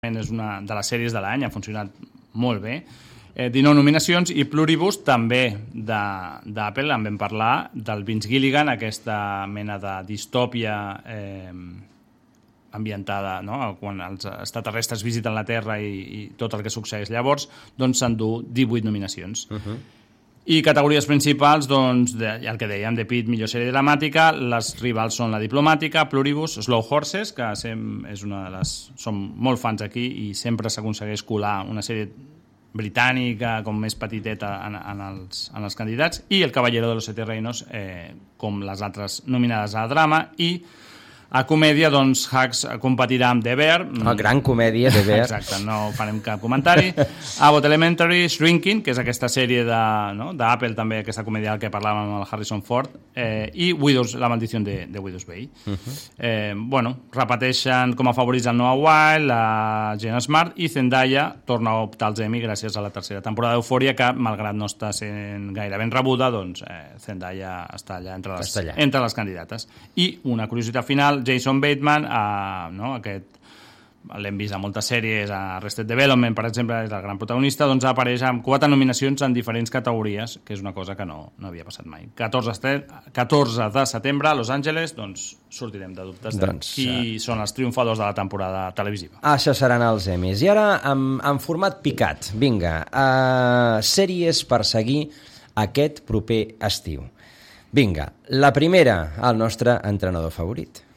és una de les sèries de l'any, ha funcionat molt bé. 19 nominacions, i Pluribus també d'Apple, en vam parlar, del Vince Gilligan, aquesta mena de distòpia ambientada, no? Quan els extraterrestres visiten la Terra i tot el que succeeix llavors, doncs s'endú 18 nominacions. I categories principals, doncs, el que dèiem, The Pitt, millor sèrie dramàtica, les rivals són La Diplomàtica, Pluribus, Slow Horses, que és una de les... Som molt fans aquí i sempre s'aconsegueix colar una sèrie britànica com més petiteta en els candidats, i El Caballero de los Siete Reinos com les altres nominades a drama. I a comèdia, doncs, Hacks competirà amb The Bear. La gran comèdia, The Bear. Exacte, no farem cap comentari. Abbott Elementary, Shrinking, que és aquesta sèrie d'Apple també, aquesta comèdia que parlàvem amb el Harrison Ford, i Widows, La maldició de Widows Bay. Bueno, repeteixen com a favorits el Noah Wild, la Jenna Smart, i Zendaya torna a optar als Emmy gràcies a la tercera temporada d'Eufòria, que, malgrat no està sent gaire ben rebuda, doncs Zendaya està allà entre les candidates. I una curiositat final, Jason Bateman, l'hem vist a moltes sèries, a Arrested Development, per exemple, és el gran protagonista, doncs apareix amb 4 nominacions en diferents categories, que és una cosa que no havia passat mai. 14 de setembre a Los Angeles, doncs sortirem de dubtes de qui són els triomfadors de la temporada televisiva. Això seran els Emmys. I ara, en format picat, vinga, sèries per seguir aquest proper estiu. Vinga, la primera, el nostre entrenador favorit.